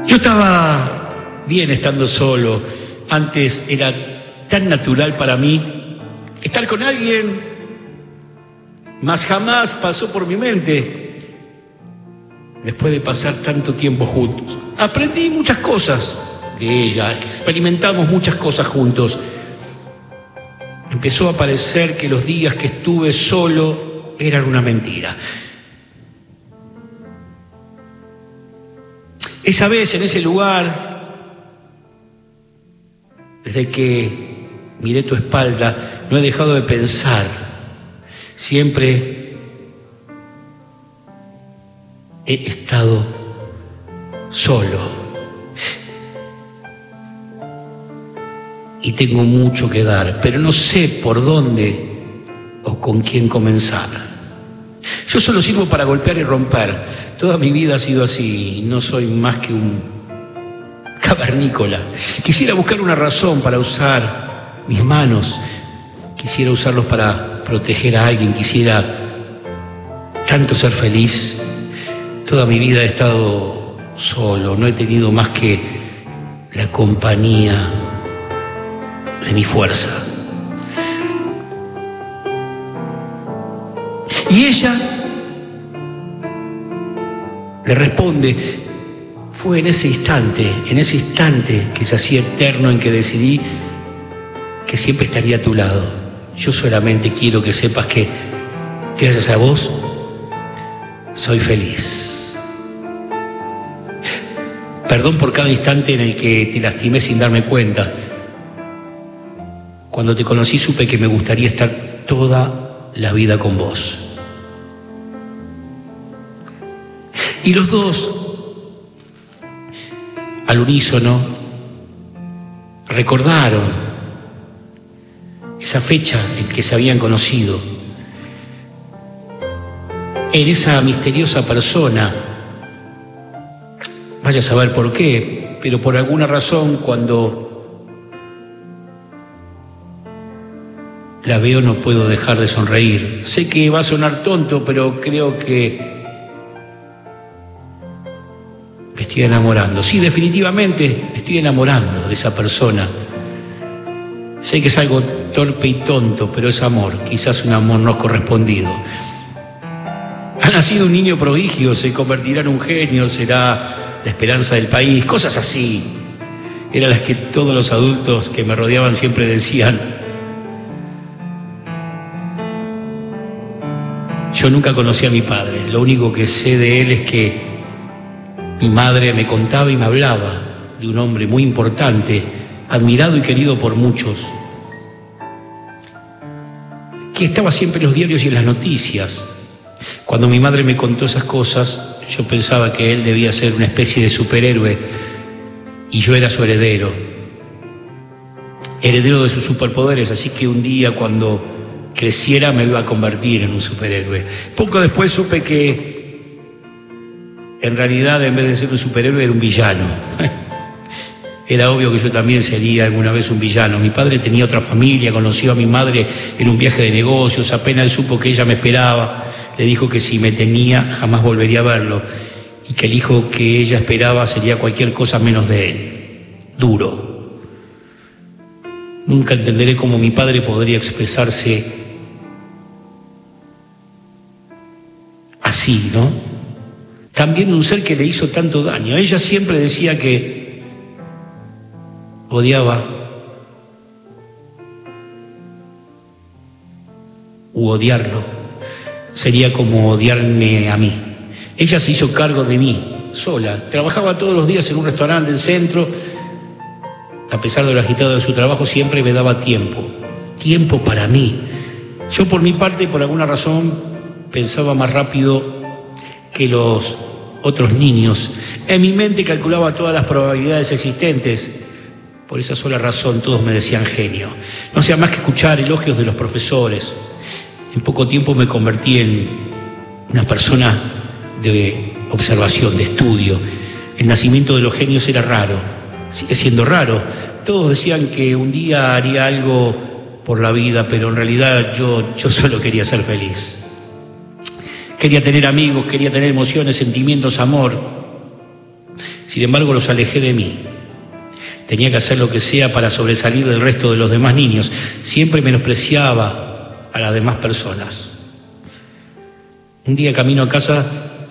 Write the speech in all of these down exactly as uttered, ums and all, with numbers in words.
Yo estaba bien estando solo. Antes era tan natural para mí estar con alguien, mas jamás pasó por mi mente. Después de pasar tanto tiempo juntos, aprendí muchas cosas de ella, experimentamos muchas cosas juntos. Empezó a parecer que los días que estuve solo eran una mentira. Esa vez, en ese lugar, desde que miré tu espalda, no he dejado de pensar. Siempre he estado solo. Y tengo mucho que dar, pero no sé por dónde o con quién comenzar. Yo solo sirvo para golpear y romper. Toda mi vida ha sido así, no soy más que un cavernícola. Quisiera buscar una razón para usar mis manos, quisiera usarlos para proteger a alguien, quisiera tanto ser feliz. Toda mi vida he estado solo, no he tenido más que la compañía de mi fuerza. Y ella le responde: fue en ese instante, en ese instante que se hacía eterno, en que decidí que siempre estaría a tu lado. Yo solamente quiero que sepas que gracias a vos soy feliz. Perdón por cada instante en el que te lastimé sin darme cuenta. Cuando te conocí supe que me gustaría estar toda la vida con vos. Y los dos, al unísono, recordaron esa fecha en que se habían conocido. En esa misteriosa persona, vaya a saber por qué, pero por alguna razón cuando la veo no puedo dejar de sonreír. Sé que va a sonar tonto, pero creo que me estoy enamorando. Sí, definitivamente me estoy enamorando de esa persona. Sé que es algo torpe y tonto, pero es amor, quizás un amor no correspondido. Ha nacido un niño prodigio, se convertirá en un genio, será la esperanza del país, cosas así. Eran las que todos los adultos que me rodeaban siempre decían. Yo nunca conocí a mi padre, lo único que sé de él es que mi madre me contaba y me hablaba de un hombre muy importante, admirado y querido por muchos, que estaba siempre en los diarios y en las noticias. Cuando mi madre me contó esas cosas, yo pensaba que él debía ser una especie de superhéroe y yo era su heredero, heredero de sus superpoderes, así que un día cuando creciera me iba a convertir en un superhéroe. Poco después supe que en realidad, en vez de ser un superhéroe, era un villano. Era obvio que yo también sería alguna vez un villano. Mi padre tenía otra familia, conoció a mi madre en un viaje de negocios, apenas supo que ella me esperaba, le dijo que si me tenía jamás volvería a verlo y que el hijo que ella esperaba sería cualquier cosa menos de él. Duro. Nunca entenderé cómo mi padre podría expresarse así, ¿no? También un ser que le hizo tanto daño. Ella siempre decía que odiaba u odiarlo sería como odiarme a mí. Ella se hizo cargo de mí, sola. Trabajaba todos los días en un restaurante del centro. A pesar de lo agitado de su trabajo, siempre me daba tiempo. Tiempo para mí. Yo, por mi parte, por alguna razón, pensaba más rápido que los otros niños. En mi mente calculaba todas las probabilidades existentes. Por esa sola razón todos me decían genio. No hacía más que escuchar elogios de los profesores. En poco tiempo me convertí en una persona de observación, de estudio. El nacimiento de los genios era raro, sigue siendo raro. Todos decían que un día haría algo por la vida, pero en realidad yo, yo solo quería ser feliz. Quería tener amigos, quería tener emociones, sentimientos, amor. Sin embargo, los alejé de mí. Tenía que hacer lo que sea para sobresalir del resto de los demás niños. Siempre menospreciaba a las demás personas. Un día camino a casa,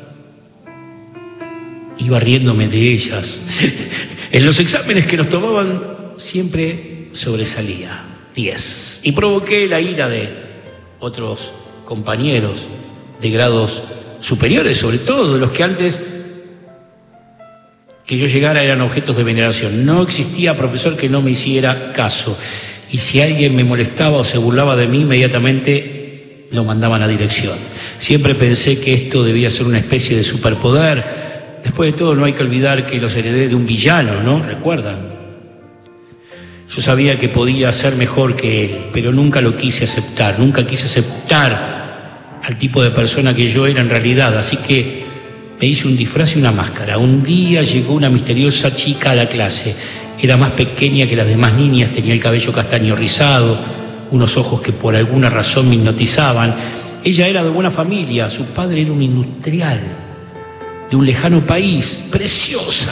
iba riéndome de ellas. En los exámenes que nos tomaban siempre sobresalía, diez. Y provoqué la ira de otros compañeros de grados superiores, sobre todo, de los que antes que yo llegara eran objetos de veneración. No existía profesor que no me hiciera caso. Y si alguien me molestaba o se burlaba de mí, inmediatamente lo mandaban a dirección. Siempre pensé que esto debía ser una especie de superpoder. Después de todo, no hay que olvidar que los heredé de un villano, ¿no? ¿Recuerdan? Yo sabía que podía ser mejor que él, pero nunca lo quise aceptar. Nunca quise aceptar al tipo de persona que yo era en realidad. Así que me hice un disfraz y una máscara. Un día llegó una misteriosa chica a la clase. Era más pequeña que las demás niñas, tenía el cabello castaño rizado, unos ojos que por alguna razón me hipnotizaban. Ella era de buena familia, su padre era un industrial de un lejano país, preciosa,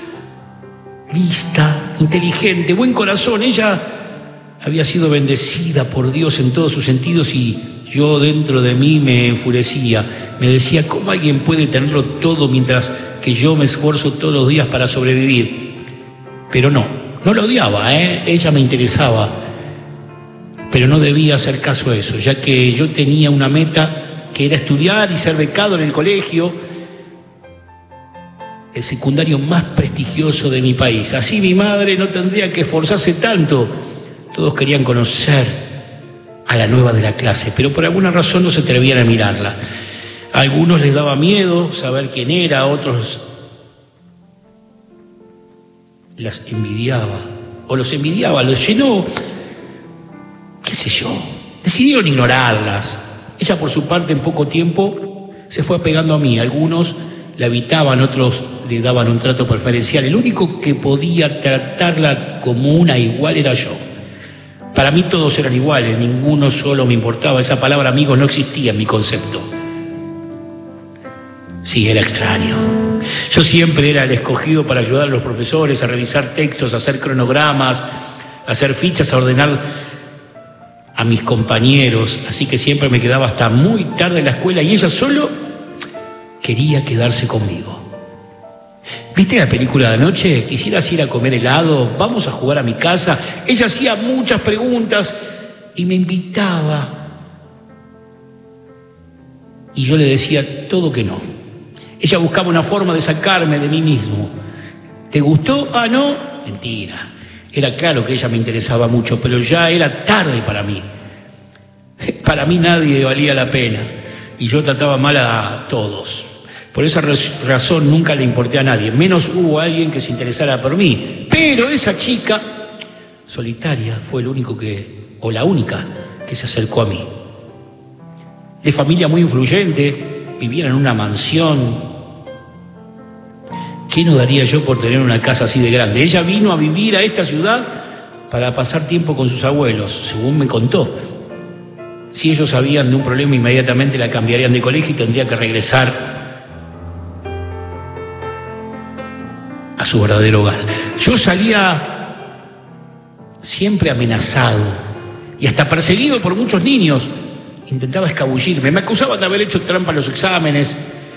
lista, inteligente, buen corazón. Ella había sido bendecida por Dios en todos sus sentidos y yo dentro de mí me enfurecía. Me decía, ¿cómo alguien puede tenerlo todo mientras que yo me esfuerzo todos los días para sobrevivir? Pero no, no lo odiaba, ¿eh? Ella me interesaba, pero no debía hacer caso a eso, ya que yo tenía una meta que era estudiar y ser becado en el colegio, el secundario más prestigioso de mi país. Así mi madre no tendría que esforzarse tanto. Todos querían conocer a la nueva de la clase, pero por alguna razón no se atrevían a mirarla. A algunos les daba miedo saber quién era, a otros las envidiaba, o los envidiaba, los llenó, qué sé yo, decidieron ignorarlas. Ella, por su parte, en poco tiempo se fue apegando a mí. Algunos la evitaban, otros le daban un trato preferencial. El único que podía tratarla como una igual era yo. Para mí todos eran iguales, ninguno solo me importaba. Esa palabra amigos no existía en mi concepto. Sí, era extraño. Yo siempre era el escogido para ayudar a los profesores a revisar textos, a hacer cronogramas, a hacer fichas, a ordenar a mis compañeros. Así que siempre me quedaba hasta muy tarde en la escuela y ella solo quería quedarse conmigo. ¿Viste la película de anoche? ¿Quisieras ir a comer helado? ¿Vamos a jugar a mi casa? Ella hacía muchas preguntas y me invitaba. Y yo le decía todo que no. Ella buscaba una forma de sacarme de mí mismo. ¿Te gustó? Ah, no. Mentira. Era claro que ella me interesaba mucho, pero ya era tarde para mí. Para mí nadie valía la pena. Y yo trataba mal a todos. Por esa razón nunca le importé a nadie, menos hubo alguien que se interesara por mí. Pero esa chica solitaria fue el único que, o la única, que se acercó a mí. De familia muy influyente, vivía en una mansión. ¿Qué no daría yo por tener una casa así de grande? Ella vino a vivir a esta ciudad para pasar tiempo con sus abuelos, según me contó. Si ellos sabían de un problema, inmediatamente la cambiarían de colegio y tendría que regresar a su verdadero hogar. Yo salía siempre amenazado y hasta perseguido por muchos niños. Intentaba escabullirme, me acusaban de haber hecho trampa en los exámenes.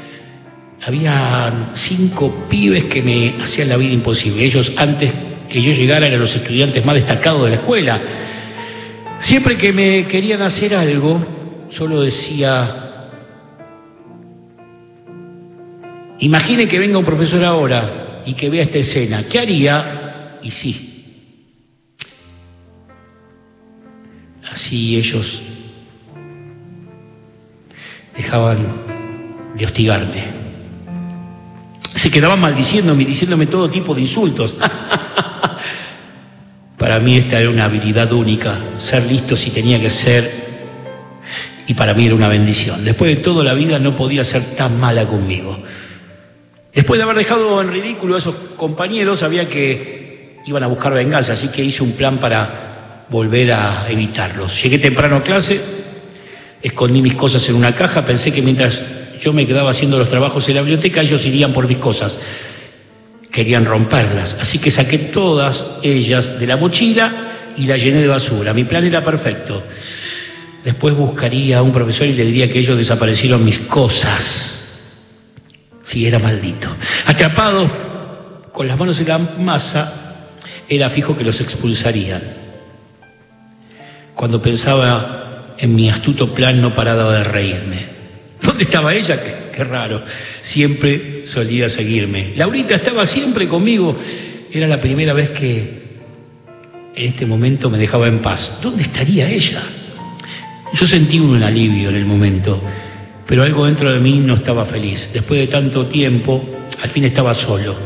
Había cinco pibes que me hacían la vida imposible. Ellos, antes que yo llegara, eran los estudiantes más destacados de la escuela. Siempre que me querían hacer algo, solo decía: imagine que venga un profesor ahora y que vea esta escena, ¿qué haría? Y sí. Así ellos dejaban de hostigarme. Se quedaban maldiciéndome, diciéndome todo tipo de insultos. Para mí esta era una habilidad única, ser listo si tenía que ser, y para mí era una bendición. Después de todo, la vida no podía ser tan mala conmigo. Después de haber dejado en ridículo a esos compañeros, sabía que iban a buscar venganza, así que hice un plan para volver a evitarlos. Llegué temprano a clase, escondí mis cosas en una caja, pensé que mientras yo me quedaba haciendo los trabajos en la biblioteca, ellos irían por mis cosas. querían romperlas. Así que saqué todas ellas de la mochila y la llené de basura. Mi plan era perfecto. Después buscaría a un profesor y le diría que ellos desaparecieron mis cosas. Sí, era maldito. Atrapado con las manos en la masa, era fijo que los expulsarían. Cuando pensaba en mi astuto plan, no paraba de reírme. ¿Dónde estaba ella? Qué, qué raro. Siempre solía seguirme. Laurita estaba siempre conmigo. Era la primera vez que en este momento me dejaba en paz. ¿Dónde estaría ella? Yo sentí un alivio en el momento, pero algo dentro de mí no estaba feliz. Después de tanto tiempo, al fin estaba solo.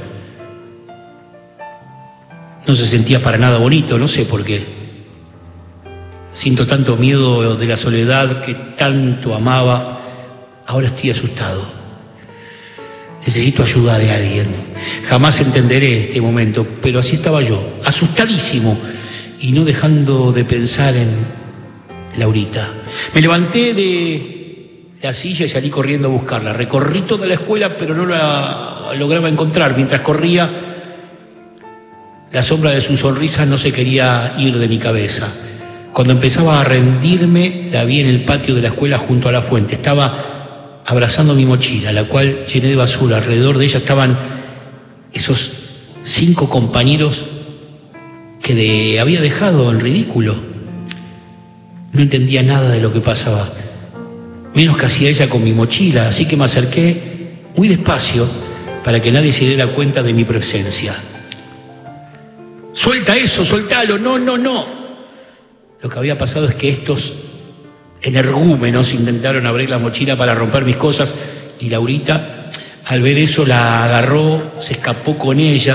No se sentía para nada bonito, no sé por qué. Siento tanto miedo de la soledad que tanto amaba. Ahora estoy asustado. Necesito ayuda de alguien. Jamás entenderé este momento, pero así estaba yo, asustadísimo y no dejando de pensar en Laurita. Me levanté de la silla y salí corriendo a buscarla. Recorrí toda la escuela, pero no la lograba encontrar. Mientras corría, la sombra de su sonrisa no se quería ir de mi cabeza. Cuando empezaba a rendirme, la vi en el patio de la escuela junto a la fuente. Estaba abrazando mi mochila, la cual llené de basura. Alrededor de ella estaban esos cinco compañeros que de, había dejado en ridículo. No entendía nada de lo que pasaba, menos que hacía ella con mi mochila, así que me acerqué muy despacio para que nadie se diera cuenta de mi presencia. ¡Suelta eso, soltalo! ¡No, no, no! Lo que había pasado es que estos energúmenos intentaron abrir la mochila para romper mis cosas y Laurita, al ver eso, la agarró, se escapó con ella,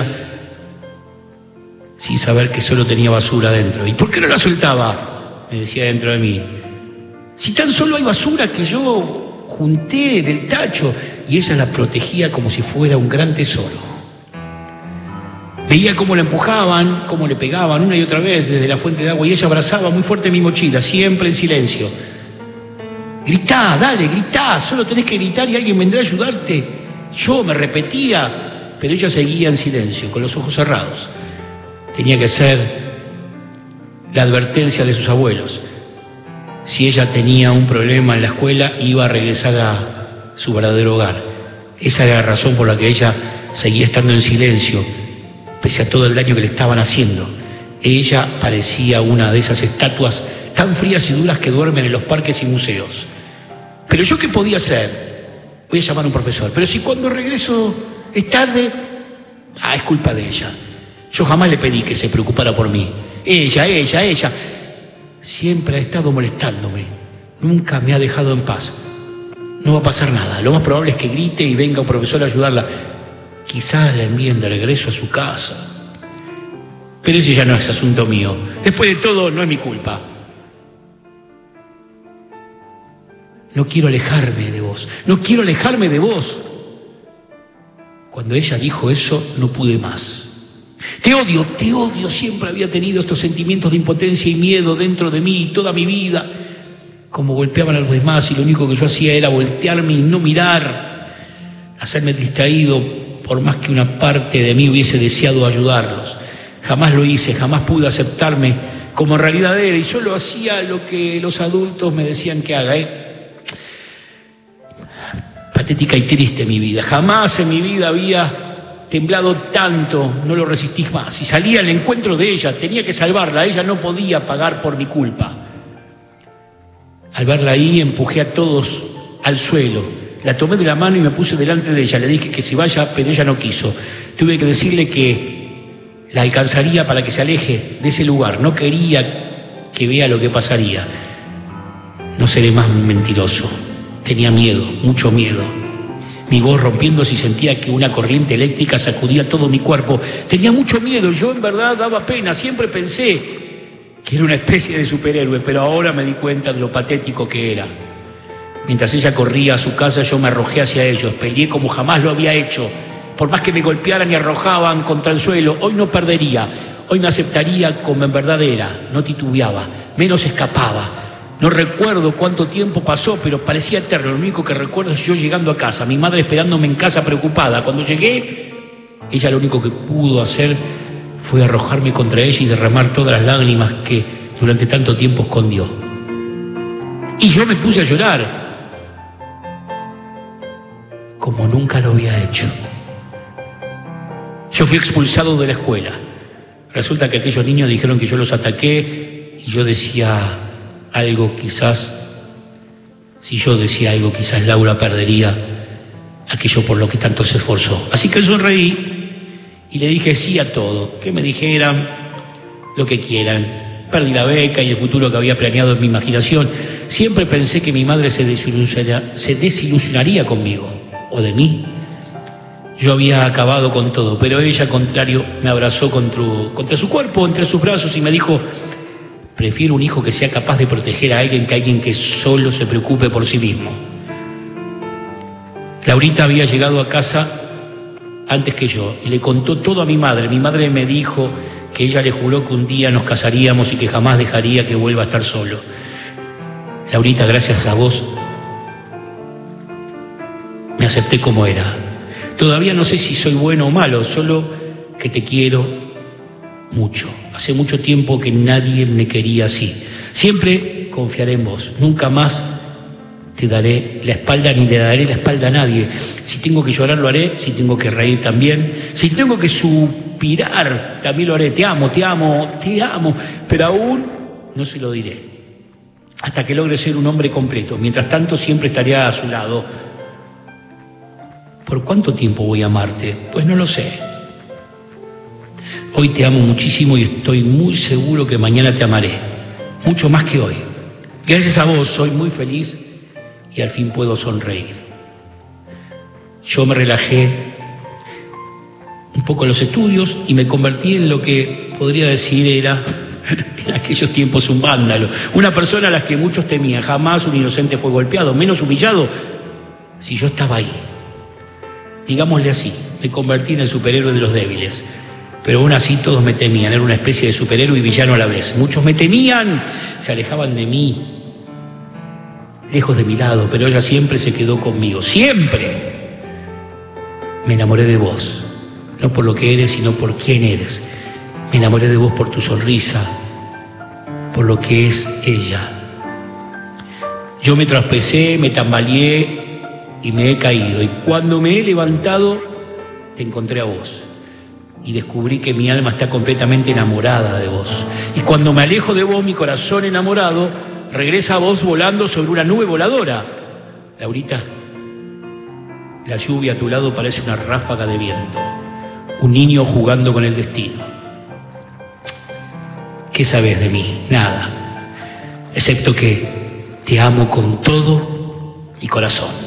sin saber que solo tenía basura adentro. ¿Y por qué no la soltaba?, me decía dentro de mí. Si tan solo hay basura que yo junté del tacho. Y ella la protegía como si fuera un gran tesoro. Veía cómo la empujaban, cómo le pegaban una y otra vez desde la fuente de agua y ella abrazaba muy fuerte mi mochila, siempre en silencio. Gritá, dale, gritá, solo tenés que gritar y alguien vendrá a ayudarte. Yo me repetía, pero ella seguía en silencio, con los ojos cerrados. Tenía que ser la advertencia de sus abuelos. Si ella tenía un problema en la escuela, iba a regresar a su verdadero hogar. Esa era la razón por la que ella seguía estando en silencio, pese a todo el daño que le estaban haciendo. Ella parecía una de esas estatuas tan frías y duras que duermen en los parques y museos. ¿Pero yo qué podía hacer? Voy a llamar a un profesor. Pero si cuando regreso es tarde, ah, es culpa de ella. Yo jamás le pedí que se preocupara por mí. Ella, ella, ella. Siempre ha estado molestándome. Nunca me ha dejado en paz. No va a pasar nada. Lo más probable es que grite y venga un profesor a ayudarla. Quizás la envíen de regreso a su casa. Pero ese ya no es asunto mío. Después de todo, no es mi culpa. No quiero alejarme de vos. No quiero alejarme de vos. Cuando ella dijo eso, no pude más. Te odio, te odio. Siempre había tenido estos sentimientos de impotencia y miedo dentro de mí toda mi vida. Como golpeaban a los demás y lo único que yo hacía era voltearme y no mirar, hacerme distraído, por más que una parte de mí hubiese deseado ayudarlos. Jamás lo hice, jamás pude aceptarme como en realidad era y solo hacía lo que los adultos me decían que haga, ¿eh? Patética y triste mi vida. Jamás en mi vida había temblado tanto, no lo resistí más. Y salía al encuentro de ella, tenía que salvarla, ella no podía pagar por mi culpa. Al verla ahí, empujé a todos al suelo. La tomé de la mano y me puse delante de ella. Le dije que se vaya, pero ella no quiso. Tuve que decirle que la alcanzaría para que se aleje de ese lugar. No quería que vea lo que pasaría. No seré más mentiroso. Tenía miedo, mucho miedo. Mi voz rompiéndose y sentía que una corriente eléctrica sacudía todo mi cuerpo. Tenía mucho miedo. Yo en verdad daba pena. Siempre pensé que era una especie de superhéroe, pero ahora me di cuenta de lo patético que era. Mientras ella corría a su casa, yo me arrojé hacia ellos, peleé como jamás lo había hecho. Por más que me golpearan y arrojaban contra el suelo, hoy no perdería, hoy me aceptaría como en verdad era, no titubeaba, menos escapaba. No recuerdo cuánto tiempo pasó, pero parecía eterno. Lo único que recuerdo es yo llegando a casa, mi madre esperándome en casa preocupada. Cuando llegué, Ella lo único que pudo hacer fue arrojarme contra ella y derramar todas las lágrimas que durante tanto tiempo escondió. Y yo me puse a llorar, como nunca lo había hecho. Yo fui expulsado de la escuela. Resulta que aquellos niños dijeron que yo los ataqué y yo decía algo, quizás, si yo decía algo, quizás Laura perdería aquello por lo que tanto se esforzó. Así que sonreí y le dije sí a todo, que me dijeran lo que quieran. Perdí la beca y el futuro que había planeado en mi imaginación. Siempre pensé que mi madre se desilusionaría, se desilusionaría conmigo o de mí. Yo había acabado con todo, pero ella, al contrario, me abrazó contra, contra su cuerpo, entre sus brazos, y me dijo: prefiero un hijo que sea capaz de proteger a alguien que alguien que solo se preocupe por sí mismo. Laurita había llegado a casa antes que yo y le contó todo a mi madre. Mi madre me dijo que ella le juró que un día nos casaríamos y que jamás dejaría que vuelva a estar solo. Laurita, gracias a vos, me acepté como era. Todavía no sé si soy bueno o malo, solo que te quiero mucho. Hace mucho tiempo que nadie me quería así. Siempre confiaré en vos. Nunca más te daré la espalda ni le daré la espalda a nadie. Si tengo que llorar, lo haré. Si tengo que reír, también. Si tengo que suspirar, también lo haré. Te amo, te amo, te amo. Pero aún no se lo diré. Hasta que logre ser un hombre completo. Mientras tanto, siempre estaré a su lado. ¿Por cuánto tiempo voy a amarte? Pues no lo sé. Hoy te amo muchísimo y estoy muy seguro que mañana te amaré. Mucho más que hoy. Gracias a vos soy muy feliz y al fin puedo sonreír. Yo me relajé un poco en los estudios y me convertí en lo que podría decir era en aquellos tiempos un vándalo. Una persona a la que muchos temían. Jamás un inocente fue golpeado, menos humillado, si yo estaba ahí. Digámosle así, me convertí en el superhéroe de los débiles, pero aún así todos me temían, era una especie de superhéroe y villano a la vez. Muchos me temían, se alejaban de mí, lejos de mi lado, pero ella siempre se quedó conmigo, siempre. Me enamoré de vos, no por lo que eres, sino por quién eres. Me enamoré de vos por tu sonrisa, por lo que es ella. Yo me traspecé, me tambaleé, y me he caído, y cuando me he levantado te encontré a vos y descubrí que mi alma está completamente enamorada de vos, y cuando me alejo de vos mi corazón enamorado regresa a vos volando sobre una nube voladora. Laurita, la lluvia a tu lado parece una ráfaga de viento, un niño jugando con el destino. ¿Qué sabes de mí? Nada, excepto que te amo con todo mi corazón.